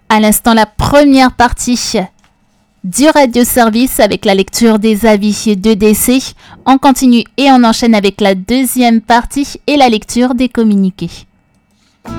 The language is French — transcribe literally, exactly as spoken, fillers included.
À l'instant, la première partie du radio service avec la lecture des avis de décès. On continue et on enchaîne avec la deuxième partie et la lecture des communiqués.